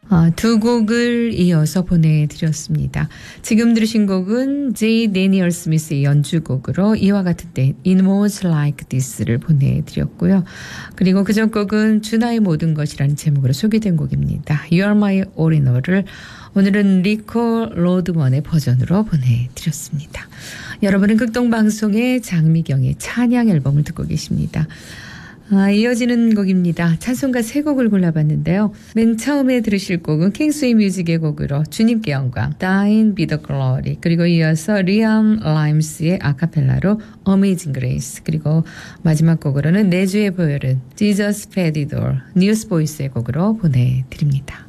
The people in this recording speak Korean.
두 곡을 이어서 보내드렸습니다. 지금 들으신 곡은 제이 데니얼 스미스의 연주곡으로 이와 같은 때 It Was Like This를 보내드렸고요. 그리고 그전 곡은 주나의 모든 것이라는 제목으로 소개된 곡입니다. You Are My All in All을 오늘은 리코 로드먼의 버전으로 보내드렸습니다. 여러분은 극동방송의 장미경의 찬양 앨범을 듣고 계십니다. 이어지는 곡입니다. 찬송가 세 곡을 골라봤는데요. 맨 처음에 들으실 곡은 킹스웨이 뮤직의 곡으로 주님께 영광, Thine be the glory, 그리고 이어서 리암 라임스의 아카펠라로 Amazing Grace, 그리고 마지막 곡으로는 내주의 보혈은 Jesus Fed It All, 뉴스보이스의 곡으로 보내드립니다.